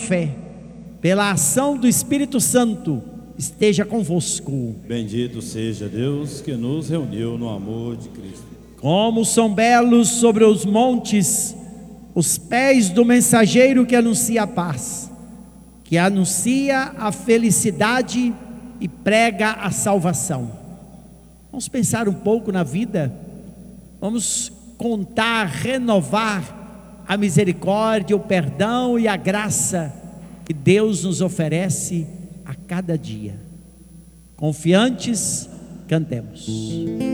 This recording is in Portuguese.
fé, pela ação do Espírito Santo, esteja convosco. Bendito seja Deus que nos reuniu no amor de Cristo. Como são belos sobre os montes os pés do mensageiro que anuncia a paz, que anuncia a felicidade e prega a salvação. Vamos pensar um pouco na vida, vamos contar, renovar a misericórdia, o perdão e a graça que Deus nos oferece a cada dia. Confiantes, cantemos.